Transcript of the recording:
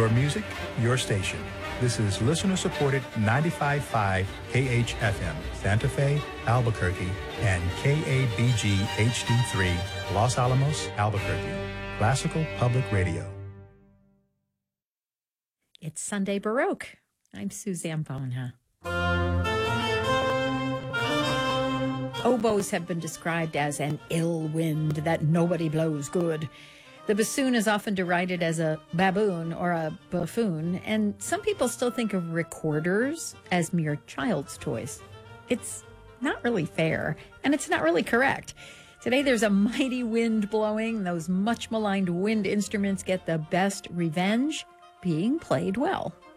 Your music, your station. This is listener-supported 95.5 KHFM, Santa Fe, Albuquerque, and KABG HD3, Los Alamos, Albuquerque. Classical Public Radio. It's Sunday Baroque. I'm Suzanne Bona. Oboes have been described as an ill wind that nobody blows good. The bassoon is often derided as a baboon or a buffoon, and some people still think of recorders as mere child's toys. It's not really fair, and it's not really correct. Today there's a mighty wind blowing. Those much maligned wind instruments get the best revenge, being played well.